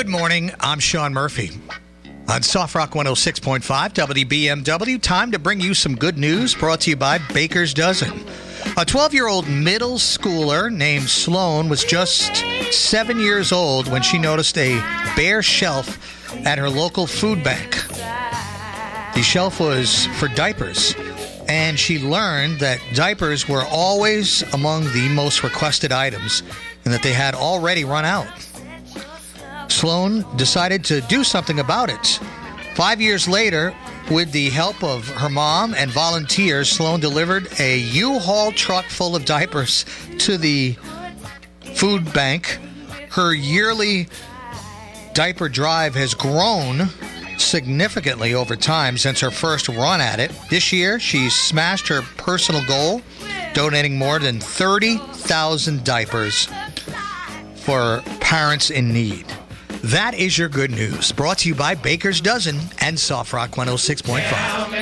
Good morning. I'm Sean Murphy. On Soft Rock 106.5 WBMW, time to bring you some good news brought to you by Baker's Dozen. A 12-year-old middle schooler named Sloan was just 7 years old when she noticed a bare shelf at her local food bank. The shelf was for diapers, and she learned that diapers were always among the most requested items and that they had already run out. Sloan decided to do something about it. 5 years later, with the help of her mom and volunteers, Sloan delivered a U-Haul truck full of diapers to the food bank. Her yearly diaper drive has grown significantly over time since her first run at it. This year, she smashed her personal goal, donating more than 30,000 diapers for parents in need. That is your good news. Brought to you by Baker's Dozen and Soft Rock 106.5.